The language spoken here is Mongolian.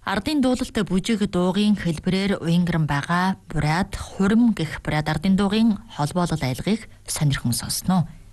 Ардын дуулалт бүжиг дуугийн хэлбэрээр уянган байгаа бурад хурим гэх бурад ардын дуугийн холбоолол айлгыг сонирхон сонсноо.